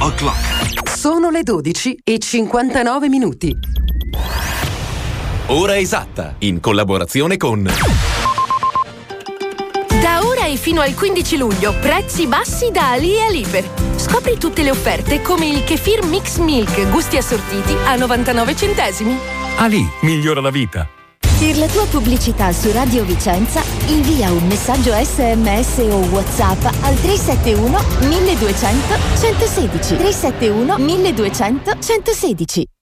o'clock. Sono le 12:59. Ora esatta, in collaborazione con... Da ora e fino al 15 luglio, prezzi bassi da Ali e Liber. Scopri tutte le offerte come il Kefir Mix Milk, gusti assortiti a 99 centesimi. Ali, migliora la vita. Per la tua pubblicità su Radio Vicenza, invia un messaggio SMS o WhatsApp al 371 1200 116. 371 1200 116.